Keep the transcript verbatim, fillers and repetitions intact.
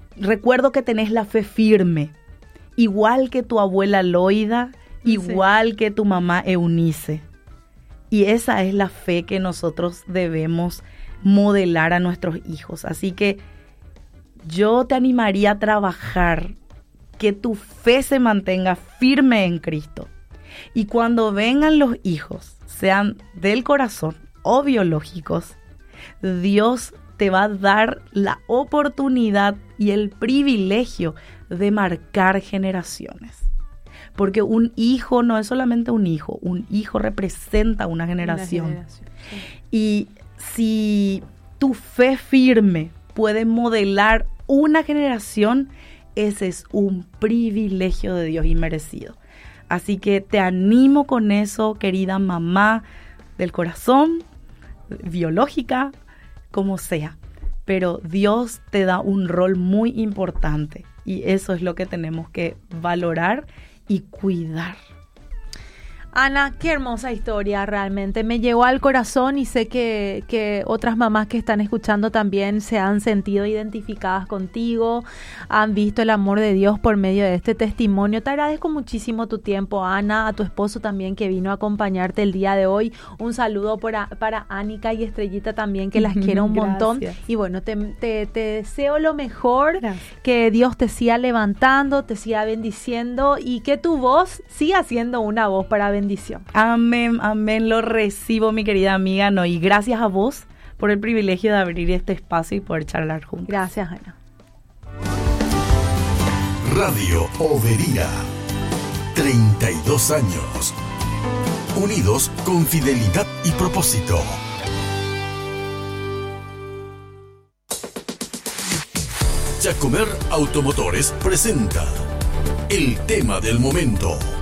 recuerdo que tenés la fe firme, igual que tu abuela Loida, igual sí. que tu mamá Eunice. Y esa es la fe que nosotros debemos modelar a nuestros hijos. Así que yo te animaría a trabajar, que tu fe se mantenga firme en Cristo. Y cuando vengan los hijos, sean del corazón o biológicos, Dios te va a dar la oportunidad y el privilegio de marcar generaciones. Porque un hijo no es solamente un hijo, un hijo representa una generación. Una generación, sí. Y si tu fe firme puede modelar una generación, ese es un privilegio de Dios inmerecido. Así que te animo con eso, querida mamá del corazón, biológica, como sea. Pero Dios te da un rol muy importante y eso es lo que tenemos que valorar y cuidar. Ana, qué hermosa historia realmente, me llegó al corazón y sé que, que otras mamás que están escuchando también se han sentido identificadas contigo, han visto el amor de Dios por medio de este testimonio. Te agradezco muchísimo tu tiempo, Ana, a tu esposo también que vino a acompañarte el día de hoy. Un saludo para, para Anika y Estrellita también, que las quiero un montón. Y bueno, te, te, te deseo lo mejor, gracias. Que Dios te siga levantando, te siga bendiciendo y que tu voz siga siendo una voz para bendición. Bendición. Amén, amén, lo recibo, mi querida amiga. No, y gracias a vos por el privilegio de abrir este espacio y poder charlar juntos. Gracias, Ana. Radio Overía, treinta y dos años, unidos con fidelidad y propósito. Jacomer Automotores presenta el tema del momento.